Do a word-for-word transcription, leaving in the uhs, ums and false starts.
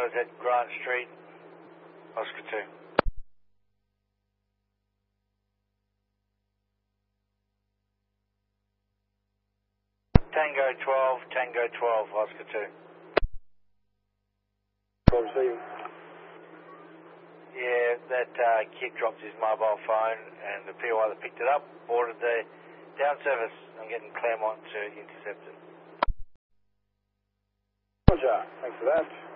riders at Grant Street, Oscar two. Tango twelve, Tango twelve, Oscar two. Receive. Yeah, that uh, kid dropped his mobile phone and the P O I that picked it up ordered the down service. I'm getting Claremont to intercept it. Roger, thanks for that.